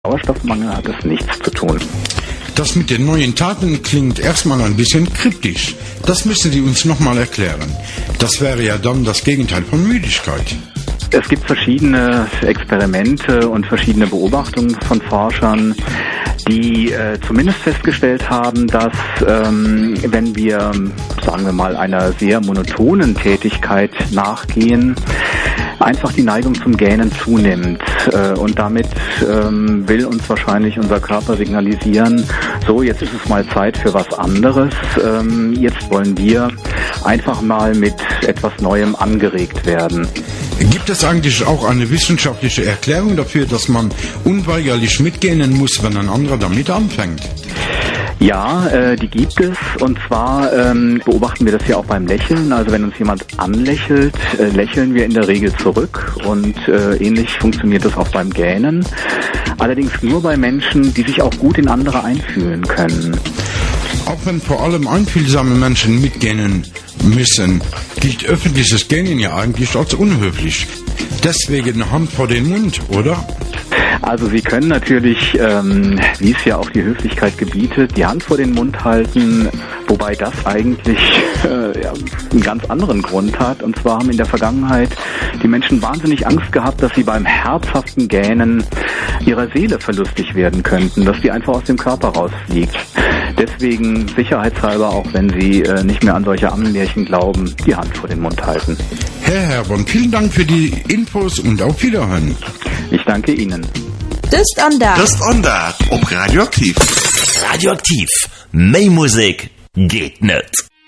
Sauerstoffmangel hat es nichts zu tun. Das mit den neuen Taten klingt erstmal ein bisschen kryptisch. Das müssen Sie uns nochmal erklären. Das wäre ja dann das Gegenteil von Müdigkeit. Es gibt verschiedene Experimente und verschiedene Beobachtungen von Forschern, die zumindest festgestellt haben, dass wenn wir, sagen wir mal, einer sehr monotonen Tätigkeit nachgehen, einfach die Neigung zum Gähnen zunimmt. Und damit will uns wahrscheinlich unser Körper signalisieren, so, jetzt ist es mal Zeit für was anderes. Jetzt wollen wir einfach mal mit etwas Neuem angeregt werden. Gibt es eigentlich auch eine wissenschaftliche Erklärung dafür, dass man unweigerlich mitgähnen muss, wenn ein anderer damit anfängt? Ja, die gibt es, und zwar beobachten wir das ja auch beim Lächeln. Also wenn uns jemand anlächelt, lächeln wir in der Regel zurück, und ähnlich funktioniert das auch beim Gähnen. Allerdings nur bei Menschen, die sich auch gut in andere einfühlen können. Auch wenn vor allem einfühlsame Menschen mitgähnen müssen, gilt öffentliches Gähnen ja eigentlich als unhöflich. Deswegen Hand vor den Mund, oder? Also Sie können natürlich, wie es ja auch die Höflichkeit gebietet, die Hand vor den Mund halten, wobei das eigentlich einen ganz anderen Grund hat. Und zwar haben in der Vergangenheit die Menschen wahnsinnig Angst gehabt, dass sie beim herzhaften Gähnen ihrer Seele verlustig werden könnten, dass die einfach aus dem Körper rausfliegt. Deswegen sicherheitshalber, auch wenn Sie nicht mehr an solche Ammenmärchen glauben, die Hand vor den Mund halten. Herr Herborn, vielen Dank für die Infos und auf Wiederhören. Ich danke Ihnen. Just on that. Just on that. Op Radioaktiv. Radioaktiv. Mehr Musik geht nicht.